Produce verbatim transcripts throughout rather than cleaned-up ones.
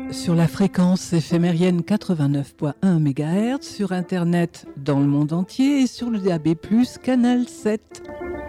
Sur la fréquence éphémérienne quatre-vingt-neuf virgule un mégahertz, sur Internet dans le monde entier et sur le D A B plus, canal sept.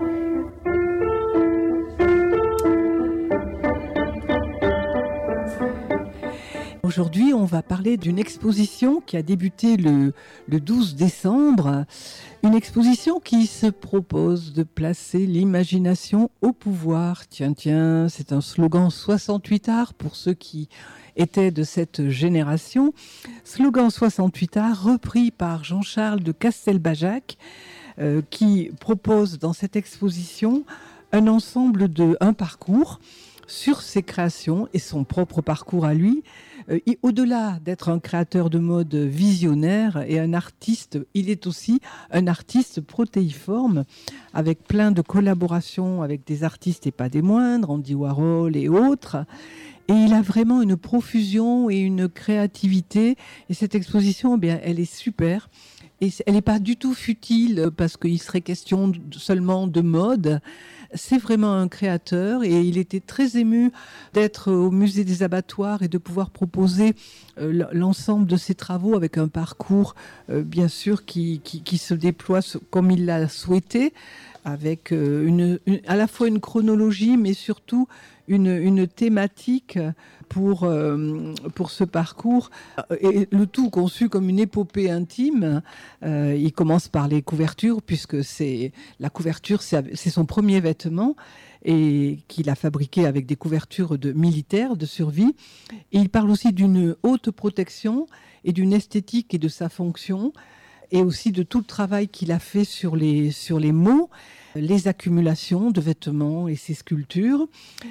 Aujourd'hui, on va parler d'une exposition qui a débuté le, le douze décembre. Une exposition qui se propose de placer l'imagination au pouvoir. Tiens, tiens, c'est un slogan soixante-huit arts pour ceux qui étaient de cette génération. Slogan soixante-huit arts repris par Jean-Charles de Castelbajac, euh, qui propose dans cette exposition un ensemble de un parcours sur ses créations et son propre parcours à lui. Euh, et au-delà d'être un créateur de mode visionnaire et un artiste, il est aussi un artiste protéiforme avec plein de collaborations avec des artistes et pas des moindres, Andy Warhol et autres. Et il a vraiment une profusion et une créativité. Et cette exposition, eh bien, elle est super. Et elle n'est pas du tout futile parce qu'il serait question seulement de mode. C'est vraiment un créateur et il était très ému d'être au musée des abattoirs et de pouvoir proposer euh, l'ensemble de ses travaux avec un parcours euh, bien sûr qui, qui, qui se déploie comme il l'a souhaité, avec euh, une, une, à la fois une chronologie mais surtout une, une thématique pour, euh, pour ce parcours, et le tout conçu comme une épopée intime. Euh, il commence par les couvertures, puisque c'est, la couverture, c'est, c'est son premier vêtement, et qu'il a fabriqué avec des couvertures de militaires, de survie. Et il parle aussi d'une haute protection et d'une esthétique et de sa fonction, et aussi de tout le travail qu'il a fait sur les, sur les mots, les accumulations de vêtements et ses sculptures,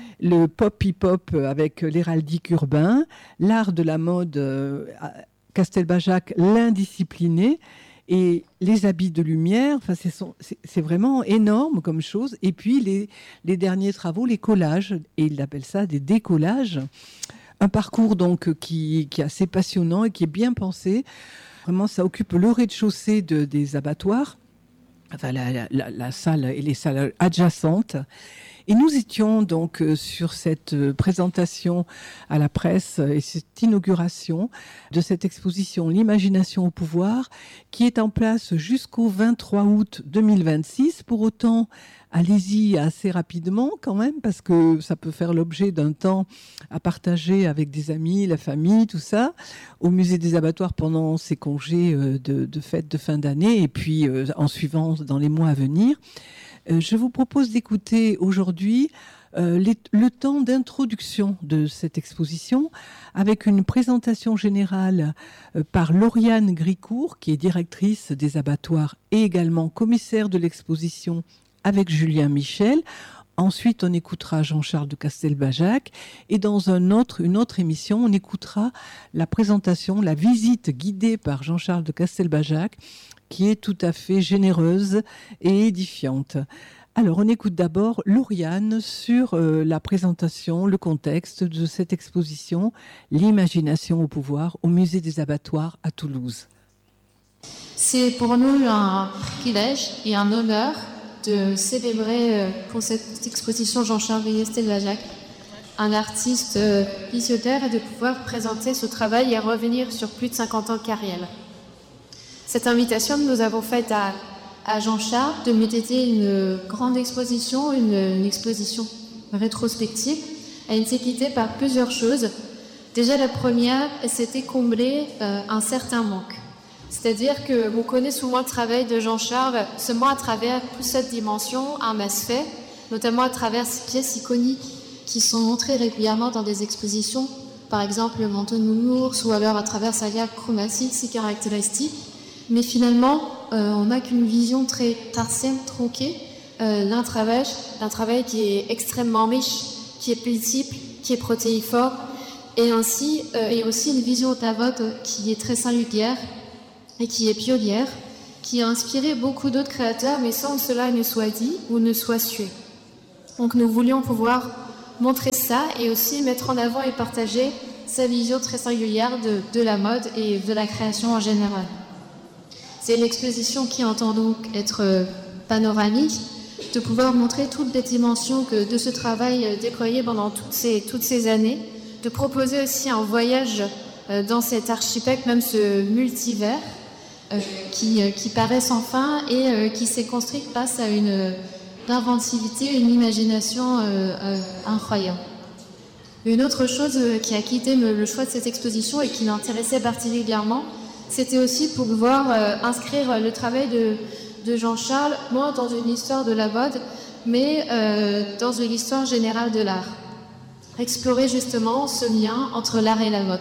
le pop-hip-hop avec l'héraldique urbain, l'art de la mode, euh, Castelbajac l'indiscipliné, et les habits de lumière. Enfin, c'est, son, c'est, c'est vraiment énorme comme chose. Et puis les, les derniers travaux, les collages, et il appelle ça des décollages. Un parcours donc qui, qui est assez passionnant et qui est bien pensé. Vraiment, ça occupe le rez-de-chaussée de, des abattoirs, enfin la, la, la salle et les salles adjacentes. Et nous étions donc sur cette présentation à la presse et cette inauguration de cette exposition L'imagination au pouvoir, qui est en place jusqu'au vingt-trois août deux mille vingt-six. Pour autant, allez-y assez rapidement quand même, parce que ça peut faire l'objet d'un temps à partager avec des amis, la famille, tout ça, au musée des abattoirs pendant ces congés de, de fête de fin d'année, et puis euh, en suivant dans les mois à venir. Euh, je vous propose d'écouter aujourd'hui euh, les, le temps d'introduction de cette exposition avec une présentation générale euh, par Lauriane Gricourt, qui est directrice des abattoirs et également commissaire de l'exposition avec Julien Michel. Ensuite, on écoutera Jean-Charles de Castelbajac et dans un autre, une autre émission, on écoutera la présentation, la visite guidée par Jean-Charles de Castelbajac, qui est tout à fait généreuse et édifiante. Alors, on écoute d'abord Lauriane sur euh, la présentation, le contexte de cette exposition, L'imagination au pouvoir, au musée des abattoirs à Toulouse. C'est pour nous un privilège et un honneur de célébrer euh, pour cette exposition Jean-Charles de Castelbajac, un artiste euh, visionnaire, et de pouvoir présenter ce travail et revenir sur plus de cinquante ans de carrière. Cette invitation que nous avons faite à, à Jean-Charles de méditer une grande exposition, une, une exposition rétrospective, a été guidée par plusieurs choses. Déjà, la première, c'était combler euh, un certain manque. C'est-à-dire que vous connaissez souvent le travail de Jean-Charles seulement à travers toute cette dimension, un aspect, notamment à travers ces pièces iconiques qui sont montrées régulièrement dans des expositions, par exemple le manteau de nounours, ou alors à travers sa gamme chromatique si caractéristique. Mais finalement, euh, on n'a qu'une vision très partielle, tronquée euh, d'un travail, d'un travail qui est extrêmement riche, qui est multiple, qui est protéiforme, et ainsi, euh, et aussi une vision de la mode qui est très singulière et qui est pionnière, qui a inspiré beaucoup d'autres créateurs, mais sans que cela ne soit dit ou ne soit sué. Donc nous voulions pouvoir montrer ça et aussi mettre en avant et partager sa vision très singulière de, de la mode et de la création en général. C'est une exposition qui entend donc être panoramique, de pouvoir montrer toutes les dimensions que de ce travail déployé pendant toutes ces, toutes ces années, de proposer aussi un voyage euh, dans cet archipel, même ce multivers, euh, qui, euh, qui paraît sans fin et euh, qui s'est construit grâce à une euh, inventivité, une imagination euh, euh, incroyable. Une autre chose euh, qui a quitté le, le choix de cette exposition et qui l'intéressait particulièrement, c'était aussi pour pouvoir euh, inscrire le travail de, de Jean-Charles, moins dans une histoire de la mode, mais euh, dans une histoire générale de l'art. Explorer justement ce lien entre l'art et la mode.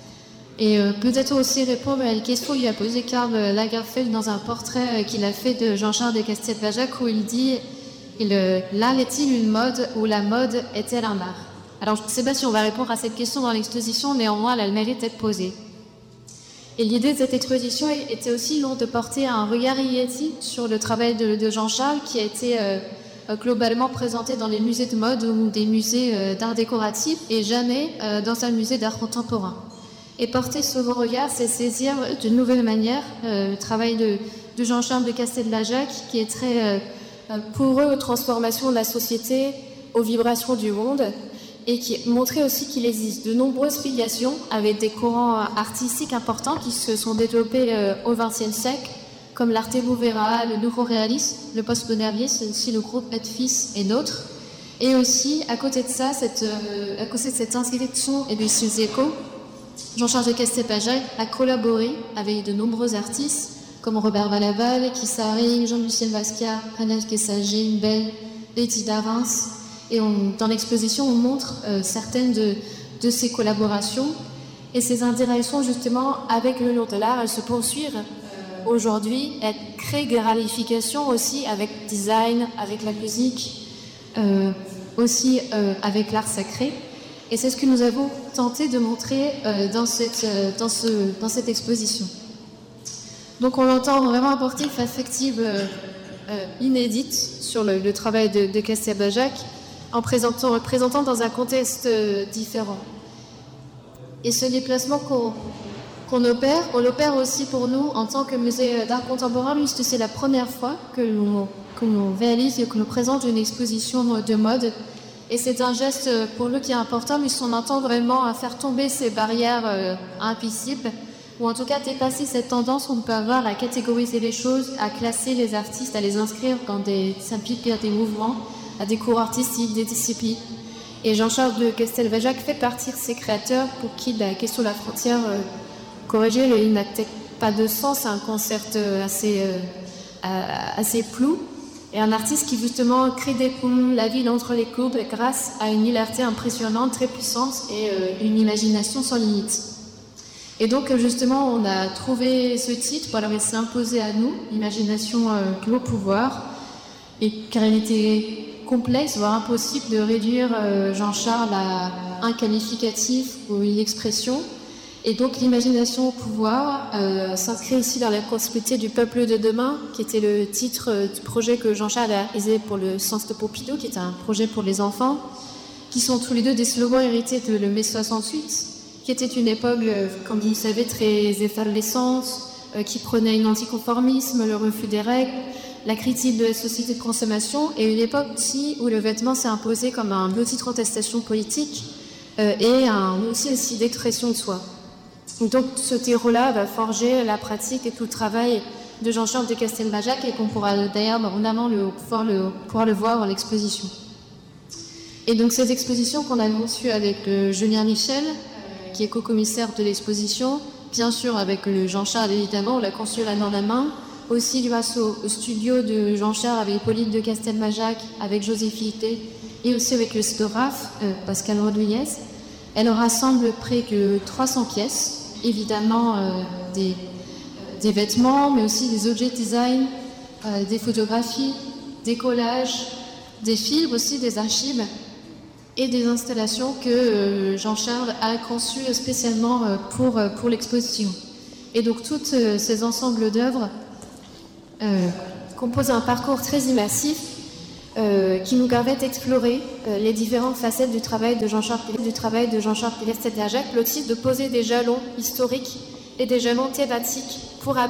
Et euh, peut-être aussi répondre à une question qu'il a posée Karl Lagerfeld dans un portrait qu'il a fait de Jean-Charles de Castelbajac où il dit il, euh, « L'art est-il une mode ou la mode est-elle un art ?» Alors je ne sais pas si on va répondre à cette question dans l'exposition, néanmoins elle a le mérite d'être posée. Et l'idée de cette exposition était aussi non, de porter un regard inédit sur le travail de, de Jean-Charles qui a été euh, globalement présenté dans les musées de mode ou des musées euh, d'art décoratif et jamais euh, dans un musée d'art contemporain. Et porter ce nouveau regard, c'est saisir d'une nouvelle manière euh, le travail de, de Jean-Charles de Castelbajac qui est très euh, pour eux aux transformations de la société, aux vibrations du monde et qui montrait aussi qu'il existe de nombreuses filiations avec des courants artistiques importants qui se sont développés euh, au vingtième siècle, comme l'arte mouvera, le nouveau réalisme, le postmodernisme, aussi le groupe Edfis et d'autres. Et aussi, à côté de ça, cette, euh, à côté de cette inscription et de ces échos, Jean-Charles de Castelbajac a collaboré avec de nombreux artistes, comme Robert Valaval, Kissa Haring, Jean-Michel Basquiat, Annette Kessager, Belle, Lady Darins. Et on, dans l'exposition, on montre euh, certaines de, de ces collaborations. Et ces interactions, justement, avec le monde de l'art, elles se poursuivent euh, aujourd'hui. Elles créent des ramifications aussi avec le design, avec la musique, euh, aussi euh, avec l'art sacré. Et c'est ce que nous avons tenté de montrer euh, dans, cette, euh, dans, ce, dans cette exposition. Donc on entend vraiment apporter une perspective euh, euh, inédite sur le, le travail de, de Castelbajac, en présentant, présentant dans un contexte euh, différent. Et ce déplacement qu'on qu'on opère, on l'opère aussi pour nous en tant que musée d'art contemporain, puisque c'est la première fois que l'on que l'on réalise et que l'on présente une exposition de mode. Et c'est un geste pour nous qui est important, puisqu'on entend vraiment à faire tomber ces barrières euh, invisibles, ou en tout cas dépasser cette tendance qu'on peut avoir à catégoriser les choses, à classer les artistes, à les inscrire dans des chapitres, des mouvements, à des cours artistiques, des disciplines. Et Jean-Charles de Castelbajac fait partie de ces créateurs pour qui la question de la frontière euh, corrigée, il n'a peut-être pas de sens, c'est un concept assez, euh, assez flou. Et un artiste qui justement crée des ponts, la ville entre les courbes, grâce à une liberté impressionnante, très puissante et euh, une imagination sans limite. Et donc justement, on a trouvé ce titre, voilà, il s'est imposé à nous, Imagination euh, au pouvoir, et car il était complexe, voire impossible de réduire euh, Jean-Charles à un qualificatif ou une expression. Et donc l'imagination au pouvoir euh, s'inscrit aussi dans la prospérité du peuple de demain, qui était le titre euh, du projet que Jean-Charles a réalisé pour le Centre de Pompidou, qui est un projet pour les enfants, qui sont tous les deux des slogans hérités de le mai soixante-huit, qui était une époque, euh, comme vous le savez, très effervescente, euh, qui prenait un anticonformisme, le refus des règles, la critique de la société de consommation, et une époque aussi où le vêtement s'est imposé comme un outil de contestation politique euh, et un outil aussi d'expression de soi. Donc ce terreau-là va forger la pratique et tout le travail de Jean-Charles de Castelbajac et qu'on pourra d'ailleurs abondamment le, pouvoir, le, pouvoir le voir dans l'exposition. Et donc cette exposition qu'on a conçue avec euh, Julien Michel, euh, qui est co-commissaire de l'exposition, bien sûr avec le Jean-Charles évidemment, on l'a conçue la main dans la main, aussi grâce au, au studio de Jean-Charles avec Pauline de Castelbajac, avec José Philippé et aussi avec le sténographe euh, Pascal Rodriguez. Elle rassemble près de trois cents pièces, évidemment euh, des, des vêtements, mais aussi des objets de design, euh, des photographies, des collages, des films aussi, des archives et des installations que euh, Jean-Charles a conçues spécialement euh, pour, euh, pour l'exposition. Et donc tous euh, ces ensembles d'œuvres euh, composent un parcours très immersif euh, qui nous permet d'explorer euh, les différentes facettes du travail de Jean-Charles du travail de Jean-Charles de Castelbajac, l'objectif de poser des jalons historiques et des jalons thématiques pour